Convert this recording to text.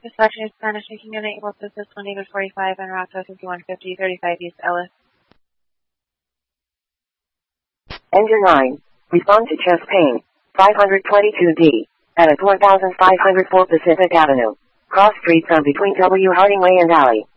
Dispatching Spanish speaking unit, able to assist 1-845 and route to 5150 35 East Ellis. Engine 9. Respond to chest pain. 522D. At 1504 Pacific Avenue. Cross street from between W. Harding Way and Alley.